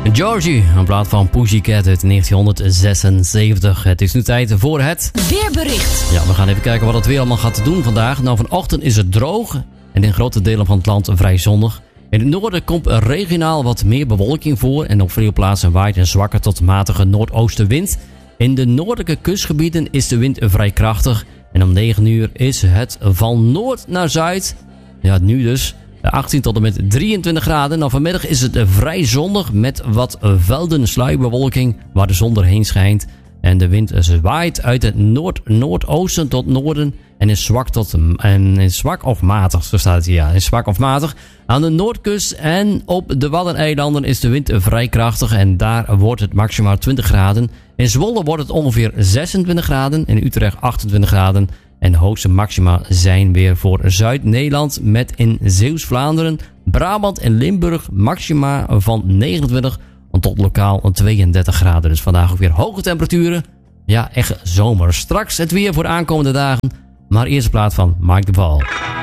Georgie, een plaat van Pussycat uit 1976. Het is nu tijd voor het weerbericht. Ja, we gaan even kijken wat het weer allemaal gaat doen vandaag. Nou, vanochtend is het droog en in grote delen van het land vrij zonnig. In het noorden komt regionaal wat meer bewolking voor en op veel plaatsen waait een zwakke tot matige noordoostenwind. In de noordelijke kustgebieden is de wind vrij krachtig en om 9 uur is het van noord naar zuid. Ja, nu dus 18 tot en met 23 graden. Nou, vanmiddag is het vrij zonnig met wat velden sluierbewolking waar de zon doorheen schijnt. En de wind zwaait uit het noordoosten tot noorden en is zwak of matig. Zo staat het hier, ja. Is zwak of matig. Aan de noordkust en op de Waddeneilanden is de wind vrij krachtig en daar wordt het maximaal 20 graden. In Zwolle wordt het ongeveer 26 graden, in Utrecht 28 graden. En de hoogste maxima zijn weer voor Zuid-Nederland met in Zeeuws-Vlaanderen, Brabant en Limburg maxima van 29 tot lokaal 32 graden. Dus vandaag ook weer hoge temperaturen. Ja, echt zomer. Straks het weer voor de aankomende dagen. Maar eerst plaat van Mike de Val.